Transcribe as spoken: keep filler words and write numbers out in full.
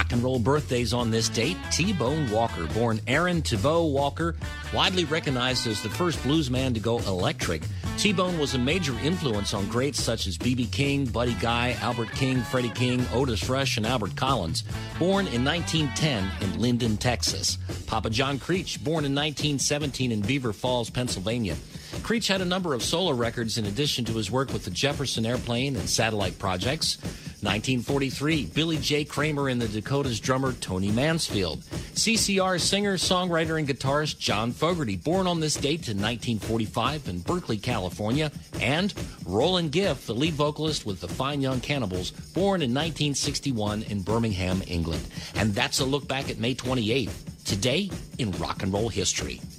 Rock and roll birthdays on this date. T-Bone Walker, born Aaron Thibault Walker, widely recognized as the first blues man to go electric. T-Bone was a major influence on greats such as B B King, Buddy Guy, Albert King, Freddie King, Otis Rush, and Albert Collins. Born in nineteen ten in Linden, Texas. Papa John Creech, born in nineteen seventeen in Beaver Falls, Pennsylvania. Creech had a number of solo records in addition to his work with the Jefferson Airplane and satellite projects. nineteen forty-three, Billy J. Kramer and the Dakotas drummer Tony Mansfield. C C R singer, songwriter, and guitarist John Fogerty, born on this date in nineteen forty-five in Berkeley, California. And Roland Giff, the lead vocalist with the Fine Young Cannibals, born in nineteen sixty-one in Birmingham, England. And that's a look back at May twenty-eighth, today in rock and roll history.